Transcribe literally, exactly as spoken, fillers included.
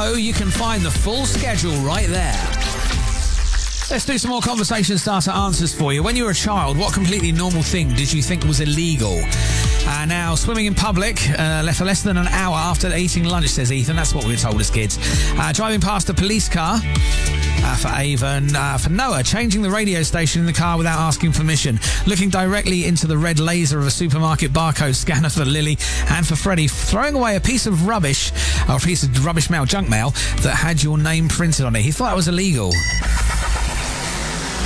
know, you can find the full schedule right there. Let's do some more conversation starter answers for you. When you were a child, what completely normal thing did you think was illegal? Uh, now, swimming in public, uh, left for less than an hour after eating lunch, says Ethan. That's what we were told as kids. Uh, driving past a police car. Uh, for Avon. Uh, for Noah, changing the radio station in the car without asking permission. Looking directly into the red laser of a supermarket barcode scanner for Lily. And for Freddie, throwing away a piece of rubbish, or a piece of rubbish mail, junk mail, that had your name printed on it. He thought it was illegal.